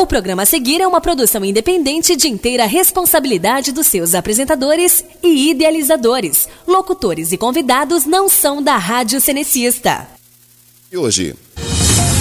programa a seguir é uma produção independente de inteira responsabilidade dos seus apresentadores e idealizadores. Locutores e convidados não são da Rádio Cenecista. E hoje,